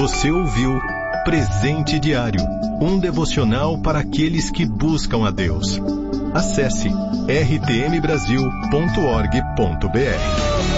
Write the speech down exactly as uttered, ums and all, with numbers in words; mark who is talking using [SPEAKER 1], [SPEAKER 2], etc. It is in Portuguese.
[SPEAKER 1] Você ouviu Presente Diário, um devocional para aqueles que buscam a Deus. Acesse r t m brasil ponto org ponto b r.